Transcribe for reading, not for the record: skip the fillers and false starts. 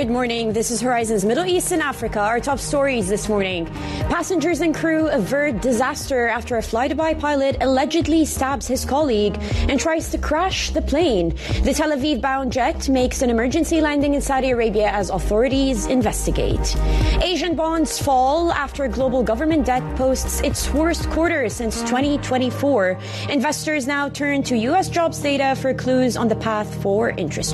Good morning. This is Horizon's Middle East and Africa. Our top stories this morning. Passengers and crew avert disaster after a fly-Dubai pilot allegedly stabs his colleague and tries to crash the plane. The Tel Aviv-bound jet makes an emergency landing in Saudi Arabia as authorities investigate. Asian bonds fall after global government debt posts its worst quarter since 2024. Investors now turn to U.S. jobs data for clues on the path for interest